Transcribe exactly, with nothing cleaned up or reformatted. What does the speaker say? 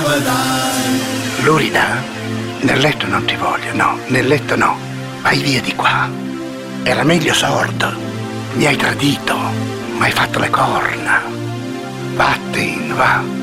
Lurida? Nel letto non ti voglio, no, nel letto no. Vai via di qua. Era meglio sordo. Mi hai tradito, mi hai fatto le corna. Vattene, va.